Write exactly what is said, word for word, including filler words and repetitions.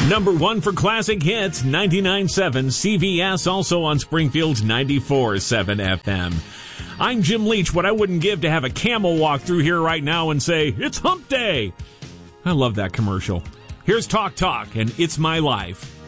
Number one for classic hits, ninety-nine point seven C V S, also on Springfield's ninety-four point seven F M. I'm Jim Leach. What I wouldn't give to have a camel walk through here right now and say, it's hump day. I love that commercial. Here's Talk Talk and It's My Life.